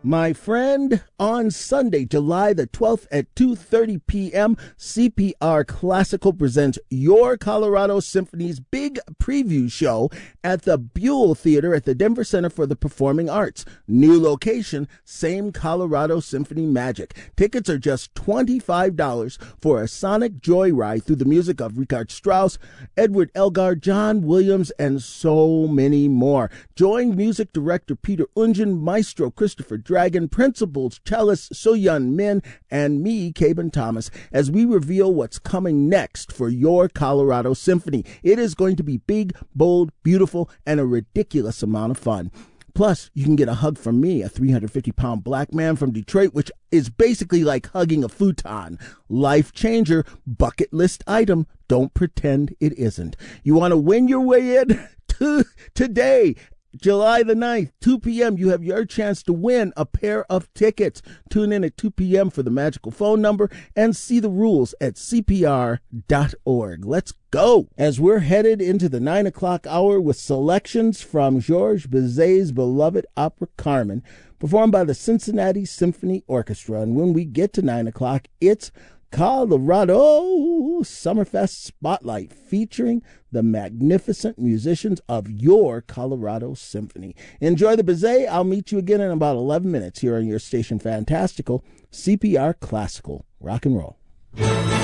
My friend, on Sunday, July the 12th at 2:30 p.m., CPR Classical presents Your Colorado Symphony's big preview show at the Buell Theater at the Denver Center for the Performing Arts. New location, same Colorado Symphony magic. Tickets are just $25 for a sonic joyride through the music of Richard Strauss, Edward Elgar, John Williams, and so many more. Join music director Peter Ungen, maestro Christopher Dragon, principals cellist So-Yun Min, and me, Caben Thomas, as we reveal what's coming next for Your Colorado Symphony. It is going to be big, bold, beautiful, and a ridiculous amount of fun. Plus, you can get a hug from me, a 350-pound black man from Detroit, which is basically like hugging a futon. Life changer, bucket list item. Don't pretend it isn't. You want to win your way in today? July the 9th, 2 p.m., you have your chance to win a pair of tickets. Tune in at 2 p.m. for the magical phone number and see the rules at cpr.org. Let's go. As we're headed into the 9 o'clock hour with selections from Georges Bizet's beloved opera Carmen, performed by the Cincinnati Symphony Orchestra. And when we get to 9 o'clock, it's Colorado Summerfest Spotlight featuring the magnificent musicians of Your Colorado Symphony. Enjoy the Bizet. I'll meet you again in about 11 minutes here on your station Fantastical, CPR Classical. Rock and roll.